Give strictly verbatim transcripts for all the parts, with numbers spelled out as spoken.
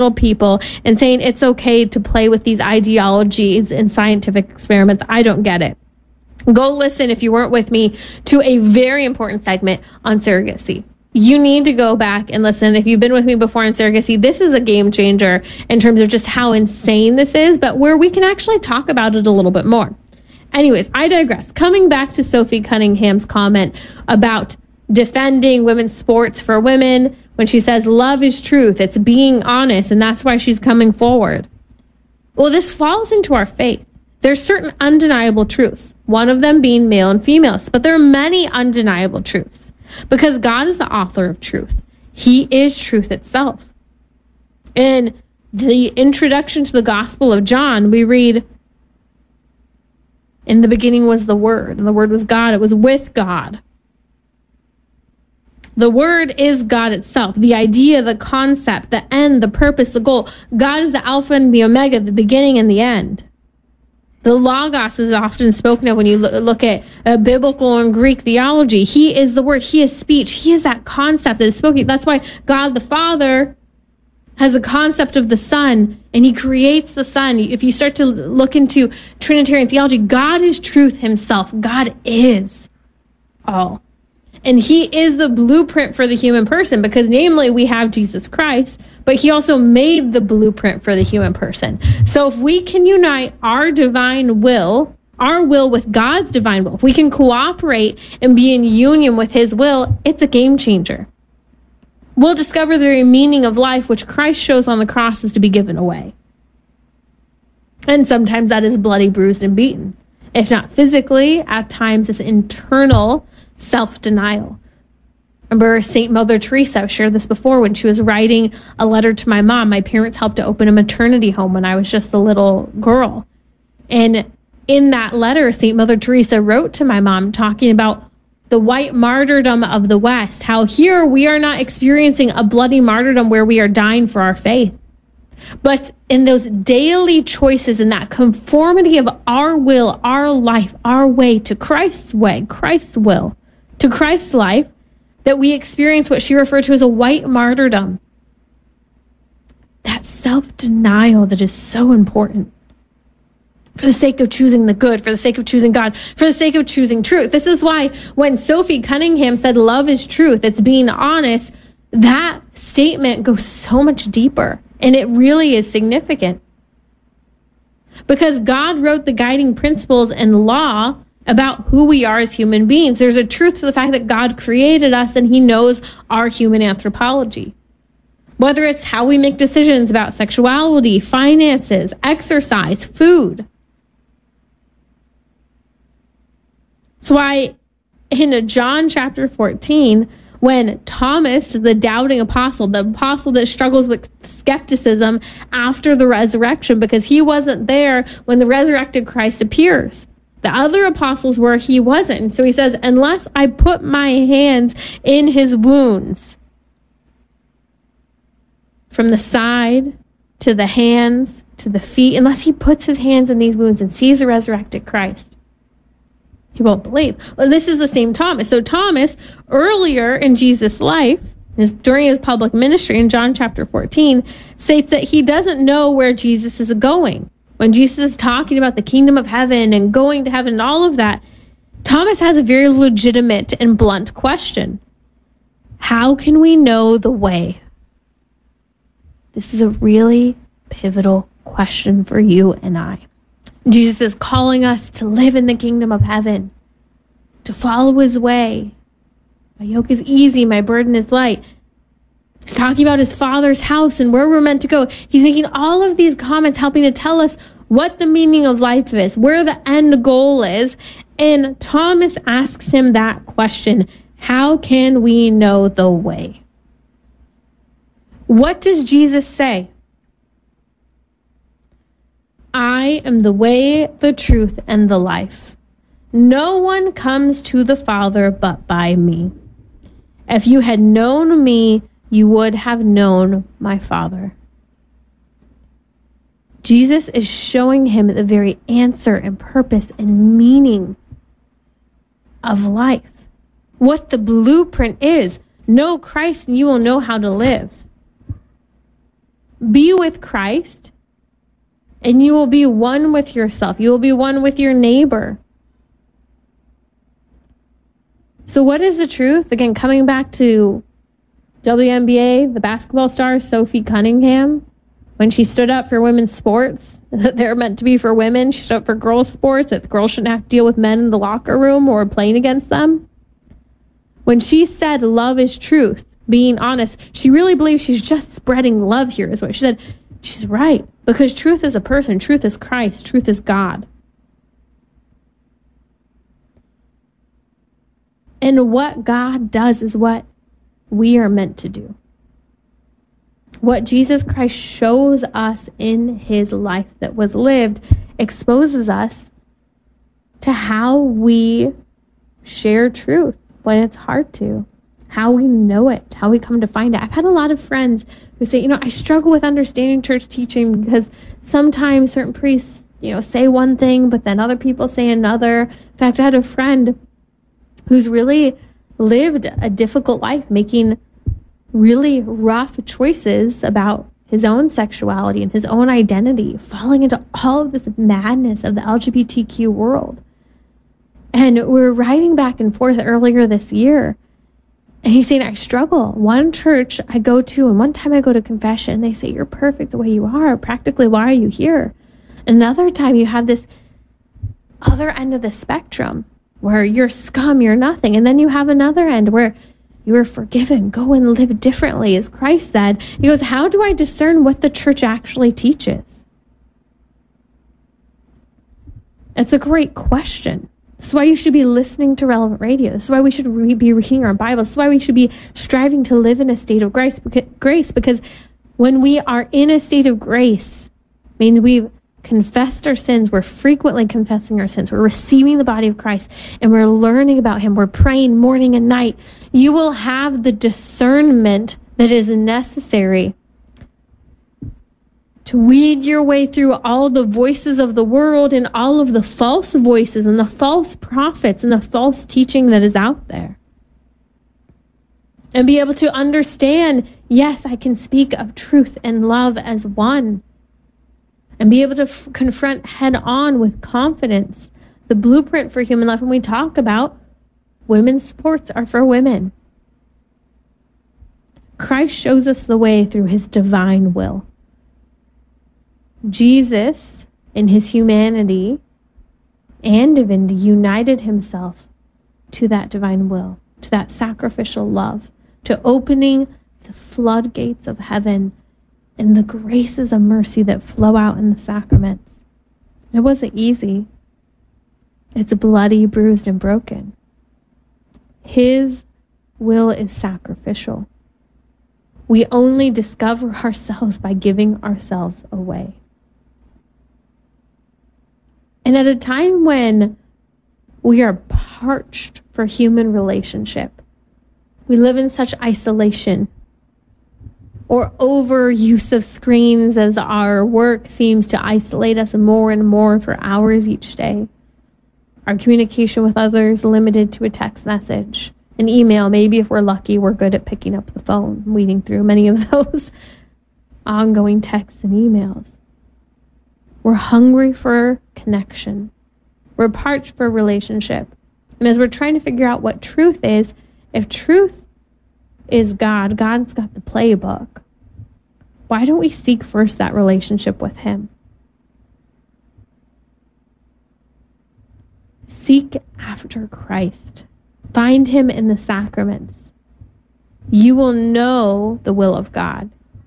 people and saying it's okay to play with these ideologies and scientific experiments. I don't get it. Go listen, if you weren't with me, to a very important segment on surrogacy. You need to go back and listen. If you've been with me before on surrogacy, this is a game changer in terms of just how insane this is, but where we can actually talk about it a little bit more. Anyways, I digress. Coming back to Sophie Cunningham's comment about defending women's sports for women, when she says love is truth, it's being honest, and that's why she's coming forward. Well, this falls into our faith. There's certain undeniable truths, one of them being male and female, but there are many undeniable truths because God is the author of truth. He is truth itself. In the introduction to the Gospel of John, we read, in the beginning was the Word, and the Word was God. It was with God. The Word is God itself, the idea, the concept, the end, the purpose, the goal. God is the Alpha and the Omega, the beginning and the end. The Logos is often spoken of when you look at uh, biblical and Greek theology. He is the Word. He is speech. He is that concept that is spoken. That's why God the Father has a concept of the Son, and he creates the Son. If you start to look into Trinitarian theology, God is truth himself. God is all. And he is the blueprint for the human person because namely we have Jesus Christ, but he also made the blueprint for the human person. So if we can unite our divine will, our will with God's divine will, if we can cooperate and be in union with his will, it's a game changer. We'll discover the very meaning of life, which Christ shows on the cross is to be given away. And sometimes that is bloody, bruised, and beaten. If not physically, at times it's internal self-denial. Remember Saint Mother Teresa, I've shared this before, when she was writing a letter to my mom. My parents helped to open a maternity home when I was just a little girl. And in that letter, Saint Mother Teresa wrote to my mom talking about the white martyrdom of the West, how here we are not experiencing a bloody martyrdom where we are dying for our faith. But in those daily choices, in that conformity of our will, our life, our way to Christ's way, Christ's will, to Christ's life, that we experience what she referred to as a white martyrdom. That self-denial that is so important for the sake of choosing the good, for the sake of choosing God, for the sake of choosing truth. This is why when Sophie Cunningham said love is truth, it's being honest, that statement goes so much deeper. And it really is significant. Because God wrote the guiding principles and law about who we are as human beings. There's a truth to the fact that God created us and he knows our human anthropology. Whether it's how we make decisions about sexuality, finances, exercise, food. That's why in John chapter fourteen, when Thomas, the doubting apostle, the apostle that struggles with skepticism after the resurrection, because he wasn't there when the resurrected Christ appears. The other apostles were, he wasn't. And so he says, unless I put my hands in his wounds, from the side to the hands to the feet, unless he puts his hands in these wounds and sees the resurrected Christ, he won't believe. Well, this is the same Thomas. So Thomas, earlier in Jesus' life, his, during his public ministry in John chapter fourteen, states that he doesn't know where Jesus is going. When Jesus is talking about the kingdom of heaven and going to heaven and all of that, Thomas has a very legitimate and blunt question. How can we know the way? This is a really pivotal question for you and I. Jesus is calling us to live in the kingdom of heaven, to follow his way. My yoke is easy, my burden is light. He's talking about his Father's house and where we're meant to go. He's making all of these comments, helping to tell us what the meaning of life is, where the end goal is. And Thomas asks him that question, how can we know the way? What does Jesus say? I am the way, the truth, and the life. No one comes to the Father but by me. If you had known me, you would have known my Father. Jesus is showing him the very answer and purpose and meaning of life. What the blueprint is. Know Christ and you will know how to live. Be with Christ, and you will be one with yourself. You will be one with your neighbor. So what is the truth? Again, coming back to W N B A, the basketball star Sophie Cunningham, when she stood up for women's sports, that they're meant to be for women. She stood up for girls' sports, that girls shouldn't have to deal with men in the locker room or playing against them. When she said love is truth, being honest, she really believes she's just spreading love here, is what she said. She's right, because truth is a person. Truth is Christ. Truth is God. And what God does is what we are meant to do. What Jesus Christ shows us in his life that was lived exposes us to how we share truth when it's hard to, how we know it, how we come to find it. I've had a lot of friends who say, you know, I struggle with understanding church teaching because sometimes certain priests, you know, say one thing, but then other people say another. In fact, I had a friend who's really lived a difficult life, making really rough choices about his own sexuality and his own identity, falling into all of this madness of the L G B T Q world. And we were writing back and forth earlier this year, and he's saying, I struggle. One church I go to, and one time I go to confession, they say, you're perfect the way you are. Practically, why are you here? Another time you have this other end of the spectrum where you're scum, you're nothing. And then you have another end where you are forgiven. Go and live differently, as Christ said. He goes, how do I discern what the church actually teaches? It's a great question. This is why you should be listening to Relevant Radio. This is why we should re- be reading our Bible. This is why we should be striving to live in a state of grace, grace, because when we are in a state of grace, it means we've confessed our sins. We're frequently confessing our sins. We're receiving the body of Christ, and we're learning about him. We're praying morning and night. You will have the discernment that is necessary to weed your way through all the voices of the world and all of the false voices and the false prophets and the false teaching that is out there. And be able to understand, yes, I can speak of truth and love as one. And be able to f- confront head on with confidence the blueprint for human life. When we talk about women's sports are for women, Christ shows us the way through his divine will. Jesus, in his humanity and divinity, united himself to that divine will, to that sacrificial love, to opening the floodgates of heaven and the graces of mercy that flow out in the sacraments. It wasn't easy. It's bloody, bruised, and broken. His will is sacrificial. We only discover ourselves by giving ourselves away. And at a time when we are parched for human relationship, we live in such isolation or overuse of screens as our work seems to isolate us more and more for hours each day. Our communication with others limited to a text message, an email. Maybe if we're lucky, we're good at picking up the phone, weeding through many of those ongoing texts and emails. We're hungry for connection. We're parched for relationship. And as we're trying to figure out what truth is, if truth is God, God's got the playbook. Why don't we seek first that relationship with him? Seek after Christ. Find him in the sacraments. You will know the will of God.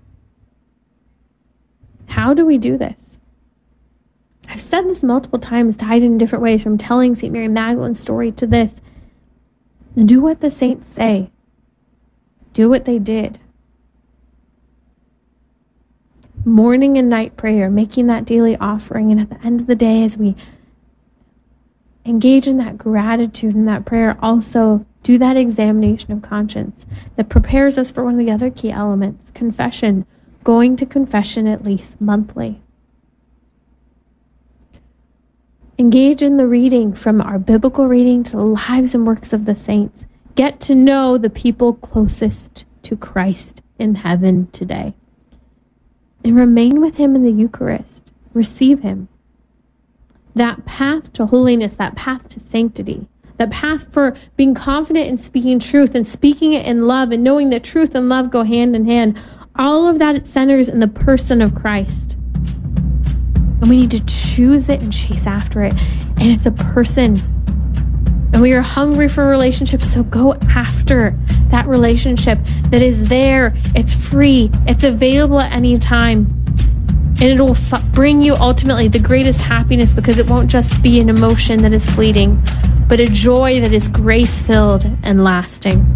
How do we do this? I've said this multiple times, tied in different ways, from telling Saint Mary Magdalene's story to this. Do what the saints say. Do what they did. Morning and night prayer, making that daily offering. And at the end of the day, as we engage in that gratitude and that prayer, also do that examination of conscience that prepares us for one of the other key elements, confession, going to confession at least monthly. Engage in the reading, from our biblical reading to the lives and works of the saints. Get to know the people closest to Christ in heaven today. and remain with him in the Eucharist. Receive him. That path to holiness, that path to sanctity, that path for being confident in speaking truth and speaking it in love and knowing that truth and love go hand in hand, all of that, it centers in the person of Christ. And we need to choose it and chase after it. And it's a person. And we are hungry for a relationship, so go after that relationship that is there. It's free. It's available at any time. And it will f- bring you ultimately the greatest happiness, because it won't just be an emotion that is fleeting, but a joy that is grace-filled and lasting.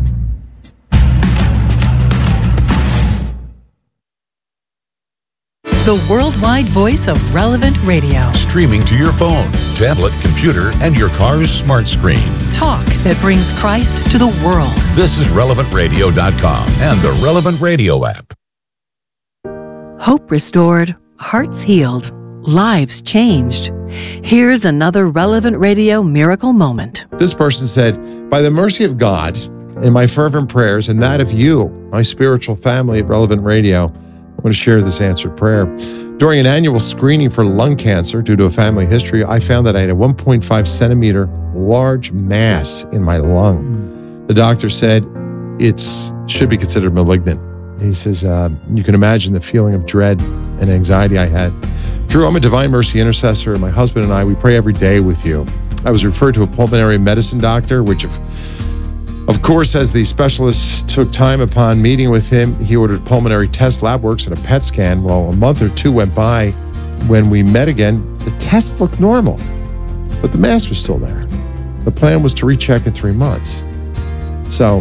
The worldwide voice of Relevant Radio. Streaming to your phone, tablet, computer, and your car's smart screen. Talk that brings Christ to the world. This is relevant radio dot com and the Relevant Radio app. Hope restored, hearts healed, lives changed. Here's another Relevant Radio miracle moment. This person said, by the mercy of God and my fervent prayers and that of you, my spiritual family at Relevant Radio, I want to share this answered prayer. During an annual screening for lung cancer due to a family history, I found that I had a one point five centimeter large mass in my lung. The doctor said it should be considered malignant. He says, uh, you can imagine the feeling of dread and anxiety I had. Drew, I'm a Divine Mercy intercessor, and my husband and I, we pray every day with you. I was referred to a pulmonary medicine doctor, which of Of course, as the specialist took time upon meeting with him, he ordered pulmonary test lab works and a P E T scan. Well, a month or two went by. When we met again, the test looked normal, but the mass was still there. The plan was to recheck in three months. So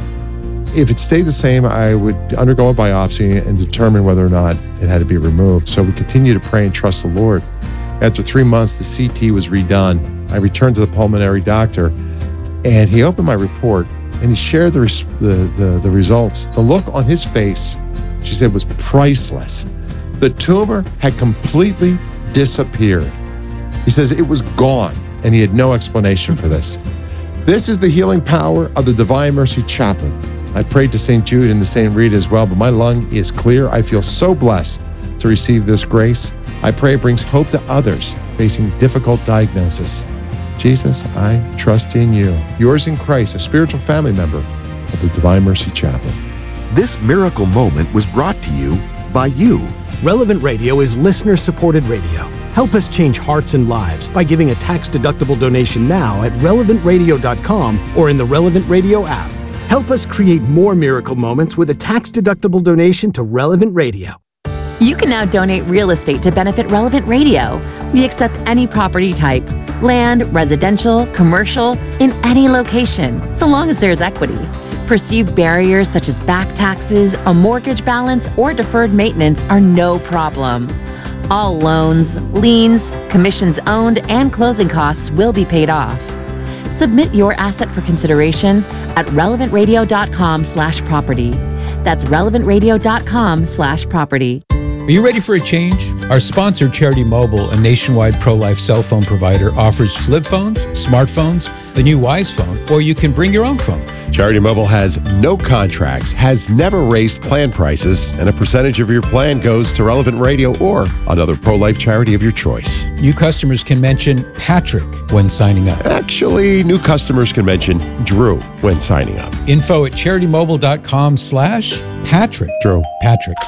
if it stayed the same, I would undergo a biopsy and determine whether or not it had to be removed. So we continue to pray and trust the Lord. After three months, the C T was redone. I returned to the pulmonary doctor, and he opened my report, and he shared the, res- the, the, the results. The look on his face, she said, was priceless. The tumor had completely disappeared. He says it was gone, and he had no explanation for this. This is the healing power of the Divine Mercy Chaplain. I prayed to Saint Jude and to Saint Rita as well, but my lung is clear. I feel so blessed to receive this grace. I pray it brings hope to others facing difficult diagnosis. Jesus, I trust in you. Yours in Christ, a spiritual family member of the Divine Mercy Chaplain. This miracle moment was brought to you by you. Relevant Radio is listener-supported radio. Help us change hearts and lives by giving a tax-deductible donation now at relevant radio dot com or in the Relevant Radio app. Help us create more miracle moments with a tax-deductible donation to Relevant Radio. You can now donate real estate to benefit Relevant Radio. We accept any property type, land, residential, commercial, in any location, so long as there's equity. Perceived barriers such as back taxes, a mortgage balance, or deferred maintenance are no problem. All loans, liens, commissions owned, and closing costs will be paid off. Submit your asset for consideration at relevant radio dot com slash property. That's relevant radio dot com slash property. Are you ready for a change? Our sponsor, Charity Mobile, a nationwide pro-life cell phone provider, offers flip phones, smartphones, the new Wise phone, or you can bring your own phone. Charity Mobile has no contracts, has never raised plan prices, and a percentage of your plan goes to Relevant Radio or another pro-life charity of your choice. New customers can mention Patrick when signing up. Actually, new customers can mention Drew when signing up. Info at charity mobile dot com slash Patrick. Drew. Patrick.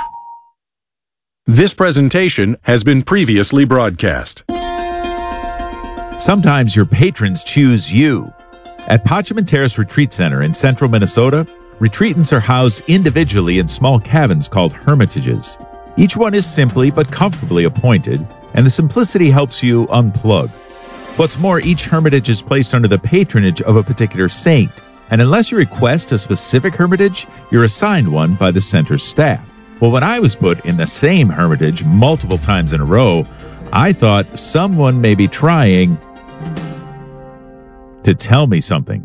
This presentation has been previously broadcast. Sometimes your patrons choose you. At Potchman Terrace Retreat Center in central Minnesota, retreatants are housed individually in small cabins called hermitages. Each one is simply but comfortably appointed, and the simplicity helps you unplug. What's more, each hermitage is placed under the patronage of a particular saint, and unless you request a specific hermitage, you're assigned one by the center's staff. Well, when I was put in the same hermitage multiple times in a row, I thought someone may be trying to tell me something.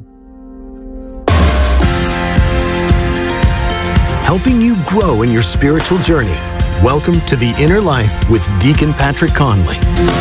Helping you grow in your spiritual journey. Welcome to The Inner Life with Deacon Patrick Conley.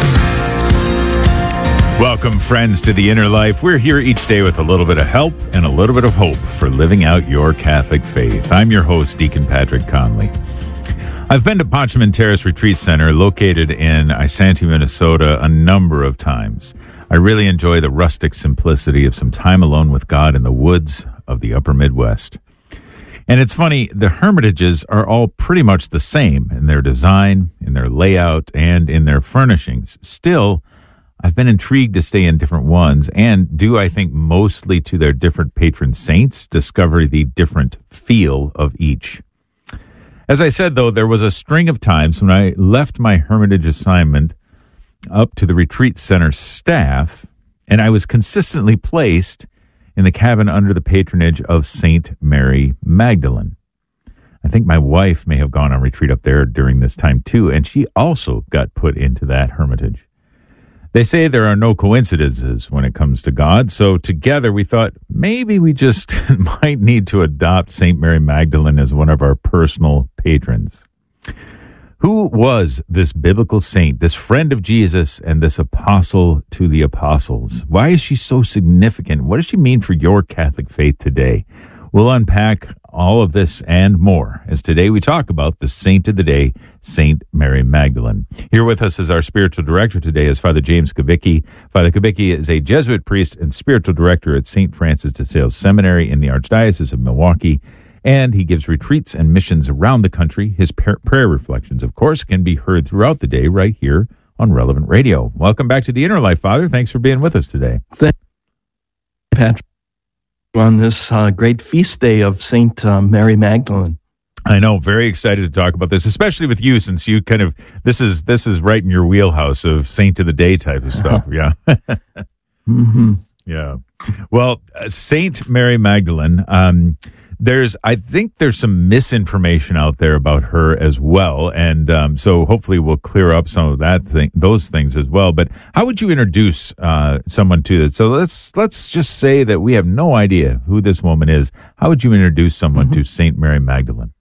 Welcome, friends, to The Inner Life. We're here each day with a little bit of help and a little bit of hope for living out your Catholic faith. I'm your host, Deacon Patrick Conley. I've been to Pachman Terrace Retreat Center, located in Isanti, Minnesota, a number of times. I really enjoy the rustic simplicity of some time alone with God in the woods of the upper Midwest. And it's funny, the hermitages are all pretty much the same in their design, in their layout, and in their furnishings. Still, I've been intrigued to stay in different ones, and due, I think, mostly to their different patron saints, discover the different feel of each. As I said, though, there was a string of times when I left my hermitage assignment up to the retreat center staff, and I was consistently placed in the cabin under the patronage of Saint Mary Magdalene. I think my wife may have gone on retreat up there during this time, too, and she also got put into that hermitage. They say there are no coincidences when it comes to God, so together we thought maybe we just might need to adopt Saint Mary Magdalene as one of our personal patrons. Who was this biblical saint, this friend of Jesus, and this apostle to the apostles? Why is she so significant? What does she mean for your Catholic faith today? We'll unpack all of this and more as today we talk about the saint of the day, Saint Mary Magdalene. Here with us as our spiritual director today is Father James Kubicki. Father Kubicki is a Jesuit priest and spiritual director at Saint Francis de Sales Seminary in the Archdiocese of Milwaukee, and he gives retreats and missions around the country. His prayer reflections, of course, can be heard throughout the day right here on Relevant Radio. Welcome back to the Inner Life, Father. Thanks for being with us today. Thank you, Patrick, on this uh, great feast day of Saint uh, Mary Magdalene. I know, very excited to talk about this, especially with you, since you kind of, this is this is right in your wheelhouse of saint of the day type of stuff. Yeah. mm-hmm. Yeah. Well, uh, Saint Mary Magdalene, um, There's, I think there's some misinformation out there about her as well, and um, so hopefully we'll clear up some of that thing, those things as well. But how would you introduce uh, someone to this? So let's let's just say that we have no idea who this woman is. How would you introduce someone mm-hmm. to Saint Mary Magdalene?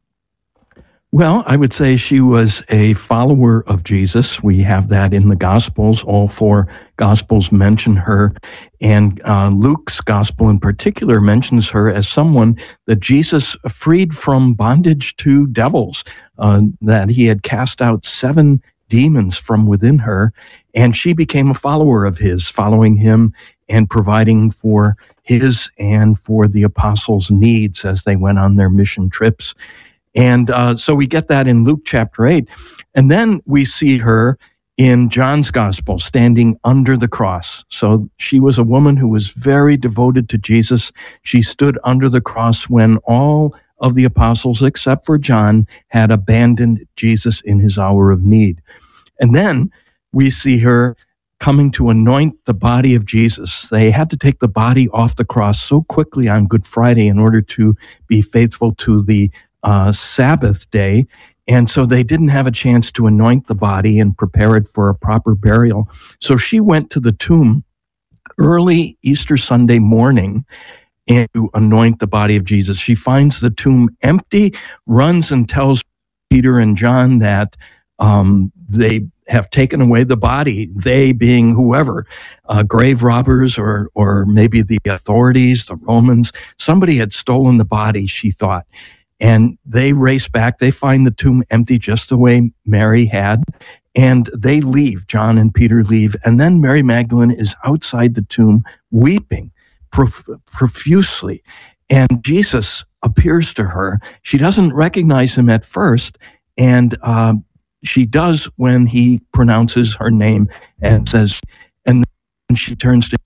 Well, I would say she was a follower of Jesus. We have that in the Gospels. All four Gospels mention her. And uh, Luke's Gospel in particular mentions her as someone that Jesus freed from bondage to devils, uh, that he had cast out seven demons from within her. And she became a follower of his, following him and providing for his and for the apostles' needs as they went on their mission trips. And uh, so we get that in Luke chapter eight. And then we see her in John's gospel standing under the cross. So she was a woman who was very devoted to Jesus. She stood under the cross when all of the apostles, except for John, had abandoned Jesus in his hour of need. And then we see her coming to anoint the body of Jesus. They had to take the body off the cross so quickly on Good Friday in order to be faithful to the Uh, Sabbath day, and so they didn't have a chance to anoint the body and prepare it for a proper burial. So she went to the tomb early Easter Sunday morning and to anoint the body of Jesus. She finds the tomb empty, runs and tells Peter and John that um, they have taken away the body, they being whoever, uh, grave robbers or or maybe the authorities, the Romans. Somebody had stolen the body, she thought. And they race back. They find the tomb empty just the way Mary had. And they leave. John and Peter leave. And then Mary Magdalene is outside the tomb weeping prof- profusely. And Jesus appears to her. She doesn't recognize him at first. And uh, she does when he pronounces her name and says, and then she turns to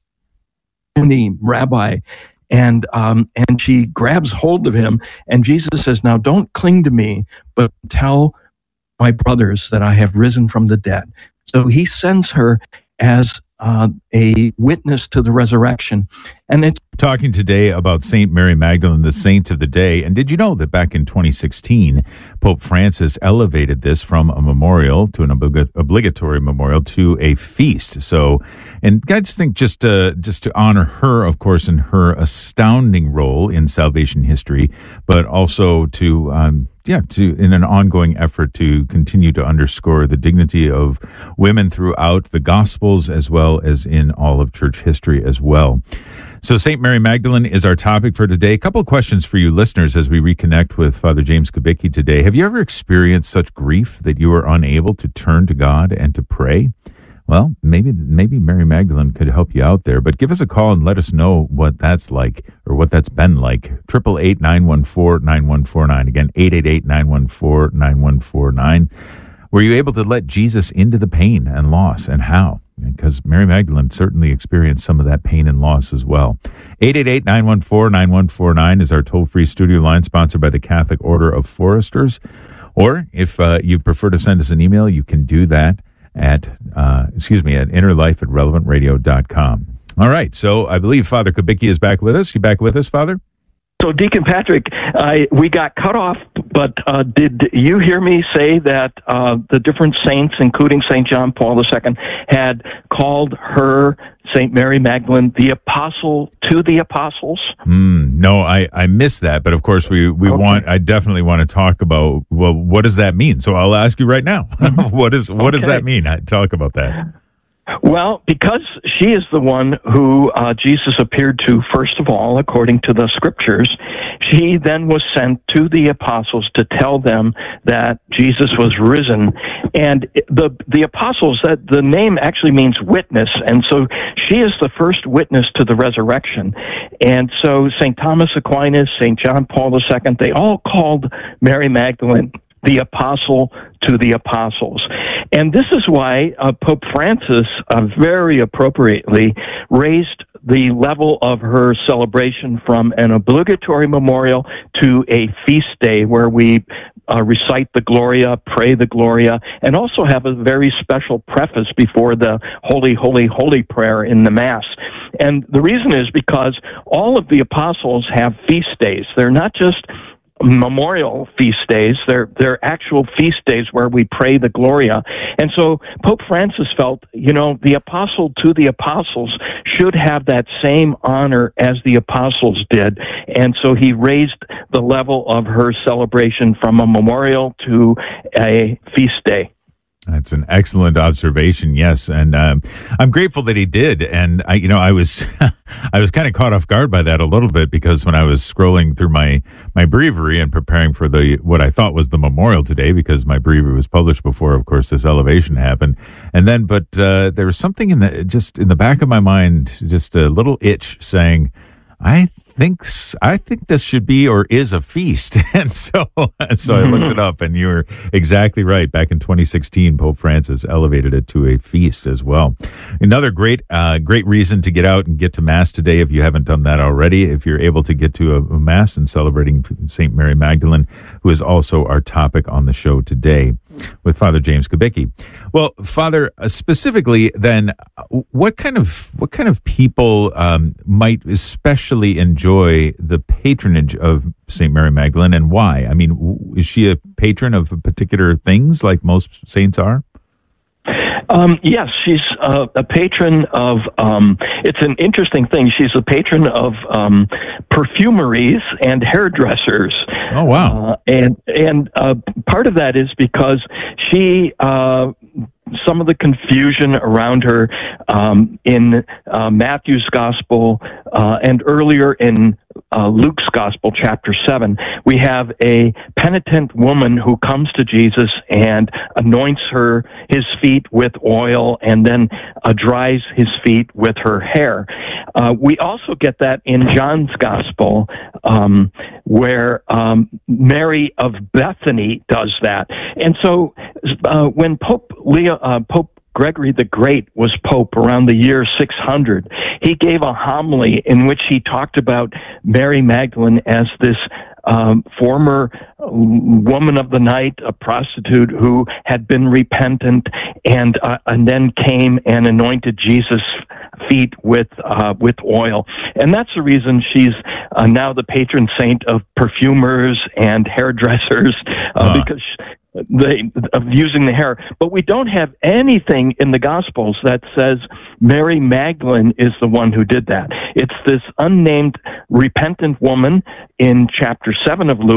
him, Rabbi. And um, and she grabs hold of him, and Jesus says, now don't cling to me, but tell my brothers that I have risen from the dead. So he sends her as uh, a witness to the resurrection. And it's talking today about Saint Mary Magdalene, the saint of the day. And did you know that back in twenty sixteen, Pope Francis elevated this from a memorial to an oblig- obligatory memorial to a feast? So, and I just think just uh, just to honor her, of course, in her astounding role in salvation history, but also to um, yeah, to in an ongoing effort to continue to underscore the dignity of women throughout the Gospels as well as in all of church history as well. So Saint Mary Magdalene is our topic for today. A couple of questions for you listeners as we reconnect with Father James Kubicki today. Have you ever experienced such grief that you were unable to turn to God and to pray? Well, maybe maybe Mary Magdalene could help you out there, but give us a call and let us know what that's like or what that's been like. eight eight eight, nine one four, nine one four nine. Again, eight eight eight, nine one four, nine one four nine. Were you able to let Jesus into the pain and loss, and how? Because Mary Magdalene certainly experienced some of that pain and loss as well. eight eight eight, nine one four, nine one four nine is our toll-free studio line, sponsored by the Catholic Order of Foresters. Or if uh, you prefer to send us an email, you can do that at, uh, excuse me, at innerlife at relevant radio dot com. All right, so I believe Father Kubicki is back with us. You back with us, Father? So, Deacon Patrick, I, we got cut off, but uh, did you hear me say that uh, the different saints, including Saint John Paul the Second, had called her, Saint Mary Magdalene, the apostle to the apostles? Mm, no, I, I missed that, but of course we, we okay. want, I definitely want to talk about, well, what does that mean? So I'll ask you right now. what is what okay. does that mean? I, talk about that. Well, because she is the one who uh, Jesus appeared to first of all, according to the scriptures, she then was sent to the apostles to tell them that Jesus was risen. And the the apostles, that the name actually means witness, and so she is the first witness to the resurrection. And so Saint Thomas Aquinas, Saint John Paul the Second, they all called Mary Magdalene the apostle to the apostles. And this is why uh, Pope Francis uh, very appropriately raised the level of her celebration from an obligatory memorial to a feast day where we uh, recite the Gloria, pray the Gloria, and also have a very special preface before the Holy, Holy, Holy prayer in the Mass. And the reason is because all of the apostles have feast days. They're not just memorial feast days, they're, they're actual feast days where we pray the Gloria. And so Pope Francis felt, you know, the apostle to the apostles should have that same honor as the apostles did. And so he raised the level of her celebration from a memorial to a feast day. That's an excellent observation. Yes, and um, I'm grateful that he did. And I, you know, I was, I was kind of caught off guard by that a little bit, because when I was scrolling through my my breviary and preparing for the what I thought was the memorial today, because my breviary was published before, of course, this elevation happened, and then, but uh, there was something in the just in the back of my mind, just a little itch saying, I think I think this should be or is a feast. And so so I looked it up, and you were exactly right. Back in twenty sixteen, Pope Francis elevated it to a feast as well. Another great uh, great reason to get out and get to Mass today, if you haven't done that already, if you're able to get to a, a Mass and celebrating Saint Mary Magdalene, who is also our topic on the show today with Father James Kubicki. Well, Father, uh, specifically then, what kind of what kind of people um, might especially enjoy the patronage of Saint Mary Magdalene, and why? I mean, w- is she a patron of particular things like most saints are? Um, yes, she's uh, a patron of, um, it's an interesting thing. She's a patron of um, perfumeries and hairdressers. Oh, wow. Uh, and and uh, part of that is because she, uh, some of the confusion around her um, in uh, Matthew's Gospel uh, and earlier in Uh, Luke's Gospel, chapter seven, we have a penitent woman who comes to Jesus and anoints her his feet with oil and then uh, dries his feet with her hair. Uh, we also get that in John's Gospel, um, where um, Mary of Bethany does that. And so uh, when Pope Leo, uh, Pope Gregory the Great was Pope around the year six hundred, he gave a homily in which he talked about Mary Magdalene as this um, former woman of the night, a prostitute who had been repentant, and uh, and then came and anointed Jesus' feet with uh, with oil. And that's the reason she's uh, now the patron saint of perfumers and hairdressers, uh, uh. because They, of using the hair. But we don't have anything in the Gospels that says Mary Magdalene is the one who did that. It's this unnamed repentant woman in chapter seven of Luke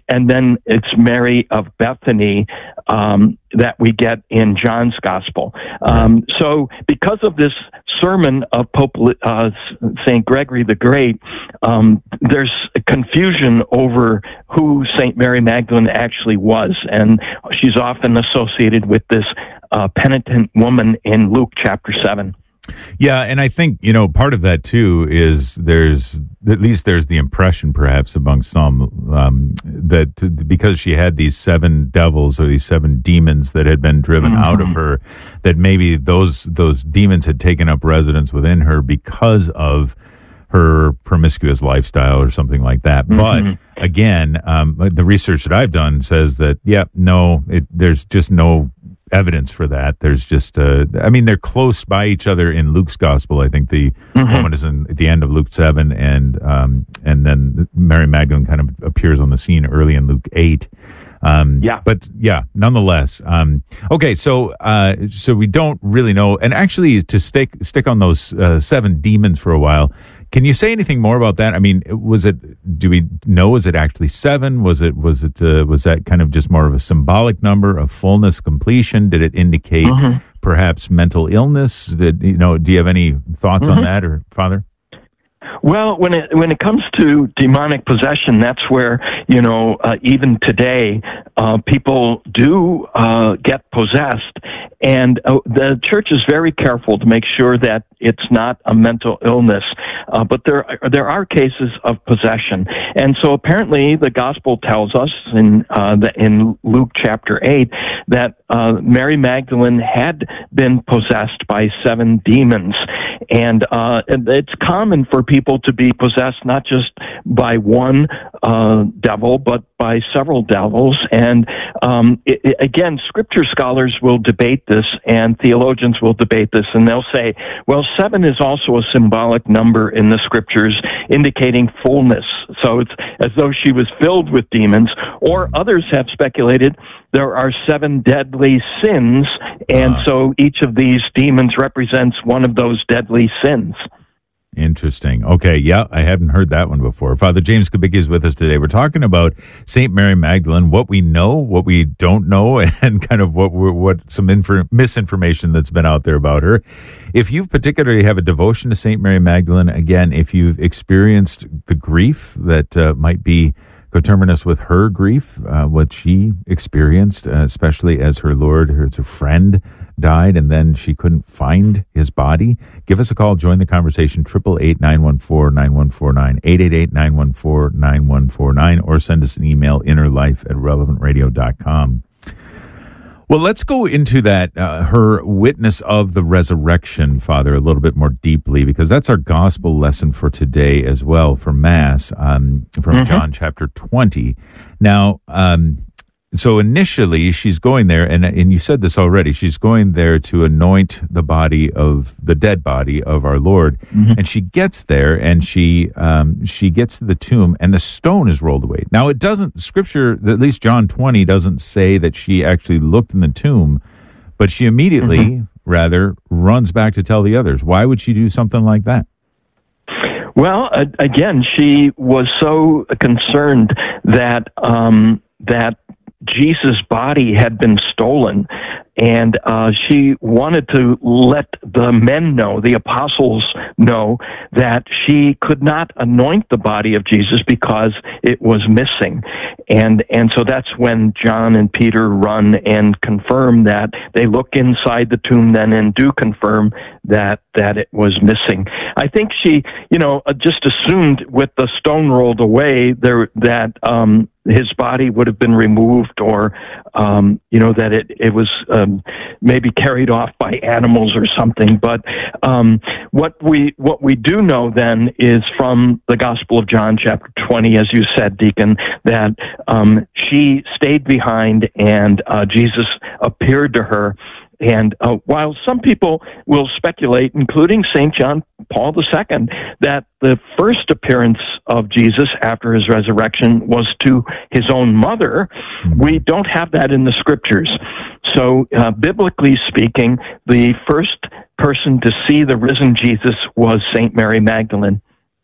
and then it's Mary of Bethany um, that we get in John's Gospel. Um, so because of this sermon of Pope uh, Saint Gregory the Great, um, there's a confusion over who Saint Mary Magdalene actually was, and she's often associated with this uh, penitent woman in Luke chapter seven. Yeah, and I think, you know, part of that, too, is there's, at least there's the impression, perhaps, among some, um, that because she had these seven devils or these seven demons that had been driven mm-hmm. out of her, that maybe those those demons had taken up residence within her because of her promiscuous lifestyle or something like that. Mm-hmm. But, again, um, the research that I've done says that, yeah, no, it, there's just no evidence for that. There's just, uh, I mean, they're close by each other in Luke's gospel. I think the mm-hmm. woman is in, at the end of Luke seven, and um, and then Mary Magdalene kind of appears on the scene early in Luke eight. Um, yeah, but yeah, nonetheless. Um, okay, so uh, so we don't really know, and actually, to stick stick on those uh, seven demons for a while. Can you say anything more about that? I mean, was it? Do we know? Was it actually seven? Was it? Was it? Uh, was that kind of just more of a symbolic number of fullness, completion? Did it indicate mm-hmm. perhaps mental illness? Did you know? Do you have any thoughts mm-hmm. on that, or Father? Well, when it when it comes to demonic possession, that's where, you know, uh, even today, uh, people do uh, get possessed, and uh, the church is very careful to make sure that it's not a mental illness. Uh, but there there are cases of possession, and so apparently the gospel tells us in uh, the, in Luke chapter eight that uh, Mary Magdalene had been possessed by seven demons, and uh, it's common for people to be possessed not just by one uh, devil, but by several devils. And um, it, it, again, scripture scholars will debate this, and theologians will debate this, and they'll say, well, seven is also a symbolic number in the scriptures, indicating fullness. So it's as though she was filled with demons. Or others have speculated there are seven deadly sins, and uh. so each of these demons represents one of those deadly sins. Interesting. Okay, yeah, I hadn't heard that one before. Father James Kubicki is with us today. We're talking about Saint Mary Magdalene, what we know, what we don't know, and kind of what we're, what some infor- misinformation that's been out there about her. If you particularly have a devotion to Saint Mary Magdalene, again, if you've experienced the grief that uh, might be coterminous with her grief, uh, what she experienced, uh, especially as her Lord, her, her friend, died, and then she couldn't find his body. Give us a call. Join the conversation. eight eight eight, nine one four, nine one four nine, eight eight eight, nine one four, nine one four nine, or send us an email, innerlife at relevant radio dot com. Well, let's go into that, uh, her witness of the resurrection, Father, a little bit more deeply, because that's our gospel lesson for today as well, for Mass, um, from mm-hmm. John chapter twenty. Now, um, so initially she's going there, and and you said this already, she's going there to anoint the body of, the dead body of our Lord, mm-hmm. and she gets there, and she um, she gets to the tomb, and the stone is rolled away. Now, it doesn't, Scripture, at least John twenty, doesn't say that she actually looked in the tomb, but she immediately, mm-hmm. rather, runs back to tell the others. Why would she do something like that? Well, uh, again, she was so concerned that um, that Jesus' body had been stolen, and uh, she wanted to let the men know, the apostles know, that she could not anoint the body of Jesus because it was missing. And and so that's when John and Peter run and confirm that. They look inside the tomb then and do confirm that that it was missing. I think she, you know, just assumed with the stone rolled away there that um, his body would have been removed, or um, you know, that it it was um, maybe carried off by animals or something. But um, what we what we do know then is from the Gospel of John, chapter twenty, as you said, Deacon, that um, she stayed behind and uh, Jesus appeared to her. And uh, while some people will speculate, including Saint John Paul the Second, that the first appearance of Jesus after his resurrection was to his own mother, we don't have that in the Scriptures. So, uh, biblically speaking, the first person to see the risen Jesus was Saint Mary Magdalene.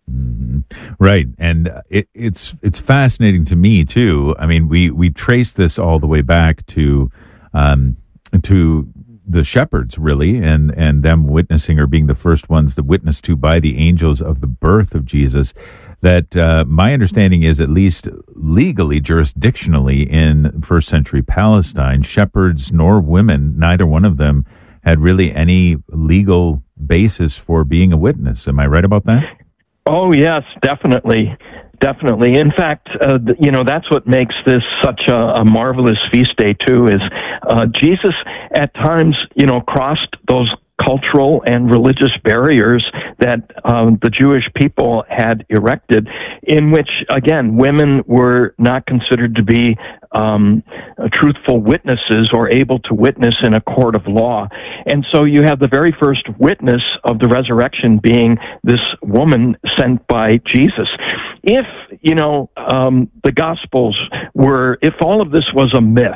Mm-hmm. Right, and it, it's it's fascinating to me too. I mean, we we trace this all the way back to um, to the shepherds, really, and and them witnessing or being the first ones that witnessed to by the angels of the birth of Jesus. That uh, my understanding is, at least legally, jurisdictionally, in first century Palestine, shepherds nor women, neither one of them had really any legal basis for being a witness. Am I right about that? Oh, yes, definitely. Definitely. In fact, uh, you know, that's what makes this such a, a marvelous feast day, too, is uh, Jesus at times, you know, crossed those cultural and religious barriers that um, the Jewish people had erected, in which, again, women were not considered to be um, truthful witnesses or able to witness in a court of law. And so you have the very first witness of the resurrection being this woman sent by Jesus. If, you know, um, the Gospels were, if all of this was a myth,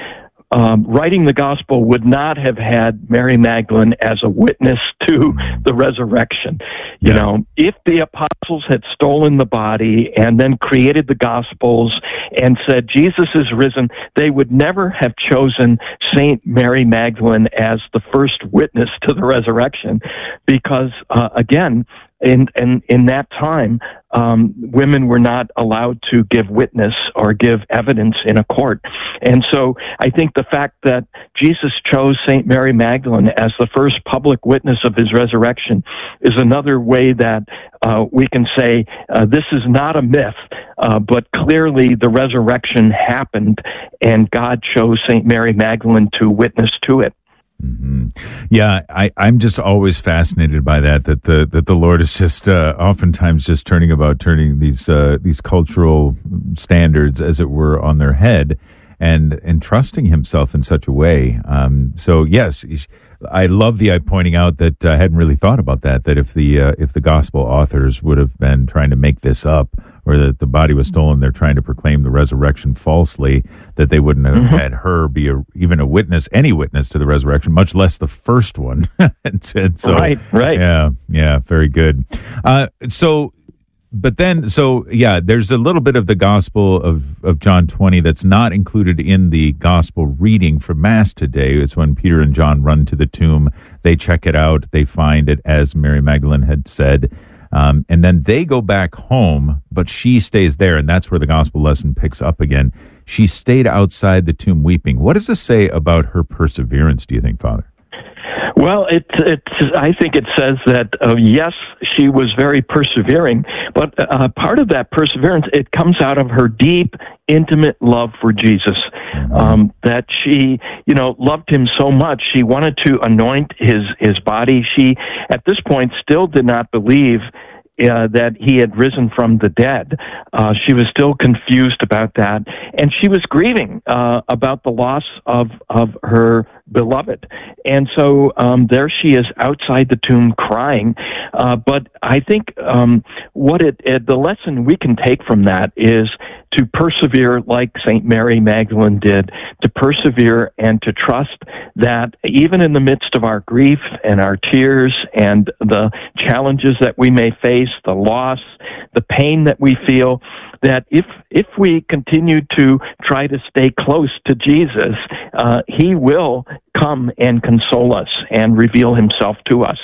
Um, writing the gospel would not have had Mary Magdalene as a witness to the resurrection. You Yeah. know, if the apostles had stolen the body and then created the gospels and said Jesus is risen, they would never have chosen Saint Mary Magdalene as the first witness to the resurrection, because uh, again, in, in in that time, um, women were not allowed to give witness or give evidence in a court. And so I think the fact that Jesus chose Saint Mary Magdalene as the first public witness of his resurrection is another way that uh, we can say uh, this is not a myth, uh, but clearly the resurrection happened, and God chose Saint Mary Magdalene to witness to it. Mm-hmm. Yeah, I, I'm just always fascinated by that. That the that the Lord is just uh, oftentimes just turning about turning these uh, these cultural standards, as it were, on their head, and and trusting Himself in such a way. Um, so yes, I love the pointing out that I hadn't really thought about that. That if the uh, if the gospel authors would have been trying to make this up, or that the body was stolen, they're trying to proclaim the resurrection falsely, that they wouldn't have Mm-hmm. had her be a, even a witness, any witness to the resurrection, much less the first one. and, and so, Right, right. Yeah, yeah, very good. Uh, so, but then, so yeah, there's a little bit of the Gospel of, of John twenty that's not included in the Gospel reading for Mass today. It's when Peter and John run to the tomb. They check it out. They find it as Mary Magdalene had said. Um, and then they go back home, but she stays there, and that's where the gospel lesson picks up again. She stayed outside the tomb weeping. What does this say about her perseverance, do you think, Father? Well, it, it, I think it says that, uh, yes, she was very persevering, but uh, part of that perseverance, it comes out of her deep, intimate love for Jesus, um, that she, you know, loved him so much. She wanted to anoint his, his body. She, at this point, still did not believe Uh, that he had risen from the dead. Uh, she was still confused about that, and she was grieving uh, about the loss of of her beloved. And so um, there she is outside the tomb crying. Uh, but I think um, what it, it the lesson we can take from that is to persevere like Saint Mary Magdalene did, to persevere and to trust that even in the midst of our grief and our tears and the challenges that we may face, the loss, the pain that we feel, that if if we continue to try to stay close to Jesus, uh, he will come and console us and reveal himself to us.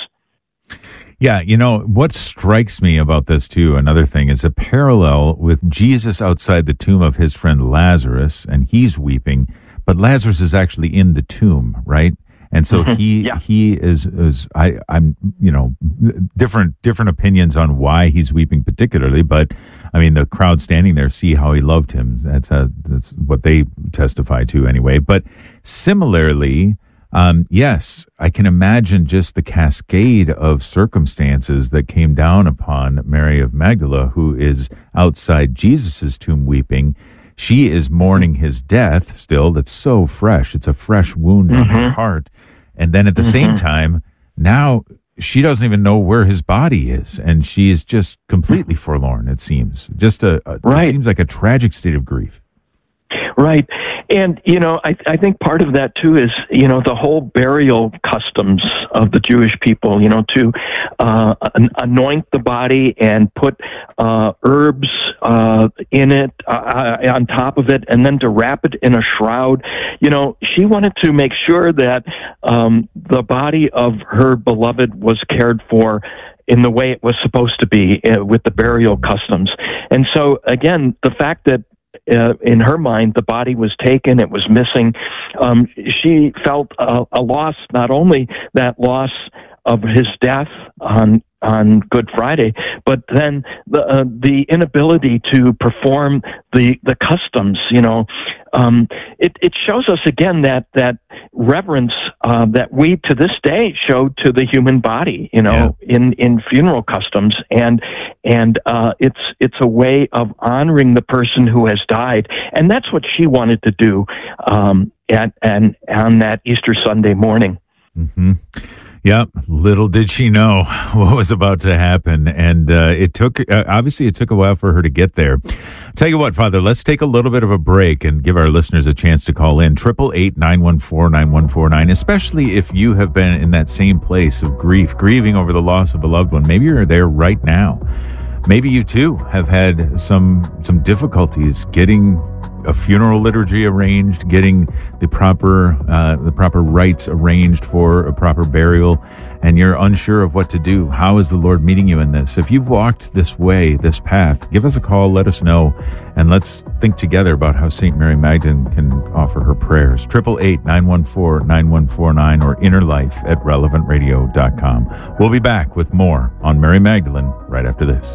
Yeah, you know, what strikes me about this, too, another thing, is a parallel with Jesus outside the tomb of his friend Lazarus, and he's weeping, but Lazarus is actually in the tomb, right? And so Mm-hmm. he Yeah. he is, is I, I'm, you know, different different opinions on why he's weeping particularly, but I mean, the crowd standing there see how he loved him. That's a, that's what they testify to anyway. But similarly, um, yes, I can imagine just the cascade of circumstances that came down upon Mary of Magdala, who is outside Jesus's tomb weeping. She is mourning his death still. That's so fresh. It's a fresh wound Mm-hmm. on her heart. And then at the Mm-hmm. same time, now she doesn't even know where his body is. And she is just completely forlorn, it seems. Just a, a Right. It seems like a tragic state of grief. Right. And, you know, I, I think part of that, too, is, you know, the whole burial customs of the Jewish people, you know, to uh, anoint the body and put uh, herbs uh, in it, uh, on top of it, and then to wrap it in a shroud. You know, she wanted to make sure that um, the body of her beloved was cared for in the way it was supposed to be uh, with the burial customs. And so, again, the fact that Uh, in her mind, the body was taken, it was missing. Um, she felt a, a loss, not only that loss of his death on on Good Friday, but then the uh, the inability to perform the the customs. You know, um, it it shows us again that that reverence uh, that we to this day show to the human body. You know, yeah. in in funeral customs, and and uh, it's it's a way of honoring the person who has died, and that's what she wanted to do um, at and on that Easter Sunday morning. Mm-hmm. Yep. Little did she know what was about to happen. And uh, it took, uh, obviously, it took a while for her to get there. Tell you what, Father, let's take a little bit of a break and give our listeners a chance to call in. eight eight eight, nine one four, nine one four nine, especially if you have been in that same place of grief, grieving over the loss of a loved one. Maybe you're there right now. Maybe you, too, have had some some difficulties getting a funeral liturgy arranged, getting the proper uh, the proper rites arranged for a proper burial, and you're unsure of what to do. How is the Lord meeting you in this? If you've walked this way, this path, give us a call, let us know, and let's think together about how Saint Mary Magdalene can offer her prayers. eight eight eight, nine one four, nine one four nine or innerlife at relevant radio dot com. We'll be back with more on Mary Magdalene right after this.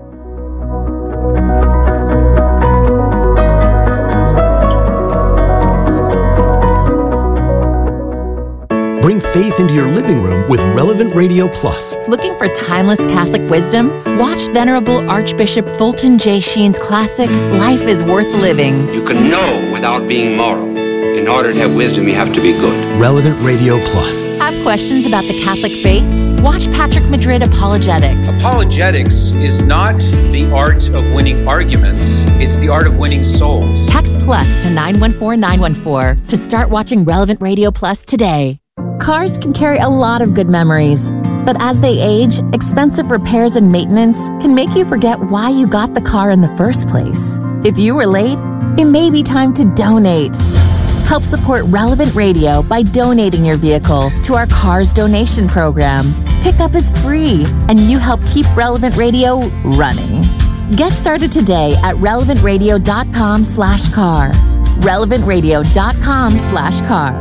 Bring faith into your living room with Relevant Radio Plus. Looking for timeless Catholic wisdom? Watch Venerable Archbishop Fulton J. Sheen's classic, Life is Worth Living. You can know without being moral. In order to have wisdom, you have to be good. Relevant Radio Plus. Have questions about the Catholic faith? Watch Patrick Madrid Apologetics. Apologetics is not the art of winning arguments. It's the art of winning souls. Text plus to nine one four nine one four to start watching Relevant Radio Plus today. Cars can carry a lot of good memories, but as they age, expensive repairs and maintenance can make you forget why you got the car in the first place. If you were late, it may be time to donate. Help support Relevant Radio by donating your vehicle to our Cars Donation Program. Pickup is free, and you help keep Relevant Radio running. Get started today at relevant radio dot com slash car. relevant radio dot com slash car.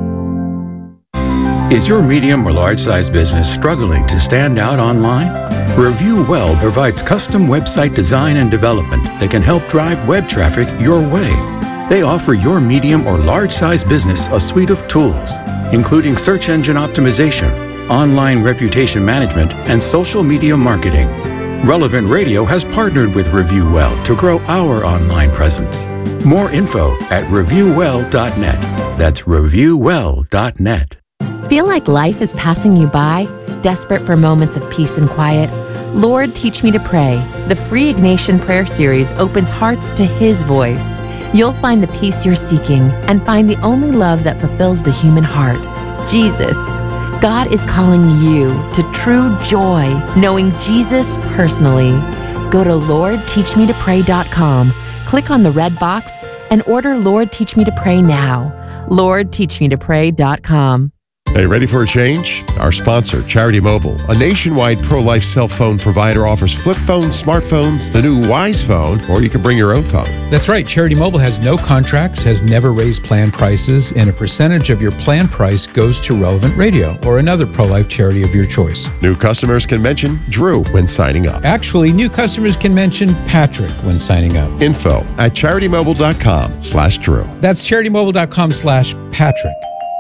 Is your medium or large-size business struggling to stand out online? Review Well provides custom website design and development that can help drive web traffic your way. They offer your medium or large-size business a suite of tools, including search engine optimization, online reputation management, and social media marketing. Relevant Radio has partnered with Review Well to grow our online presence. More info at review well dot net. That's review well dot net. Feel like life is passing you by? Desperate for moments of peace and quiet? Lord, Teach Me to Pray. The free Ignatian prayer series opens hearts to His voice. You'll find the peace you're seeking and find the only love that fulfills the human heart, Jesus. God is calling you to true joy, knowing Jesus personally. Go to lord teach me to pray dot com, click on the red box, and order Lord Teach Me to Pray now. lord teach me to pray dot com. Hey, ready for a change? Our sponsor, Charity Mobile, a nationwide pro-life cell phone provider, offers flip phones, smartphones, the new Wise phone, or you can bring your own phone. That's right. Charity Mobile has no contracts, has never raised plan prices, and a percentage of your plan price goes to Relevant Radio or another pro-life charity of your choice. New customers can mention Drew when signing up. Actually, new customers can mention Patrick when signing up. Info at charity mobile dot com slash Drew. That's charity mobile dot com slash Patrick.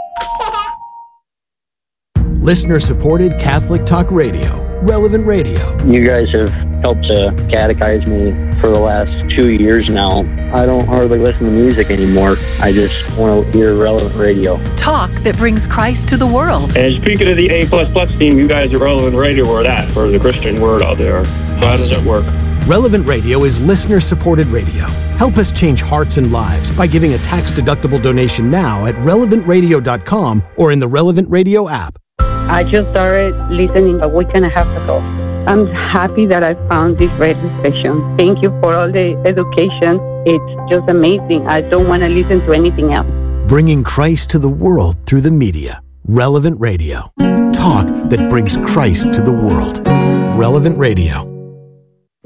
Listener-supported Catholic Talk Radio, Relevant Radio. You guys have helped to catechize me for the last two years now. I don't hardly listen to music anymore. I just want to hear Relevant Radio. Talk that brings Christ to the world. And speaking of the A plus plus team, you guys at Relevant Radio are that for the Christian word out there. How does it work? Relevant Radio is listener-supported radio. Help us change hearts and lives by giving a tax-deductible donation now at relevant radio dot com or in the Relevant Radio app. I just started listening a week and a half ago. I'm happy that I found this radio station. Thank you for all the education. It's just amazing. I don't want to listen to anything else. Bringing Christ to the world through the media. Relevant Radio. Talk that brings Christ to the world. Relevant Radio.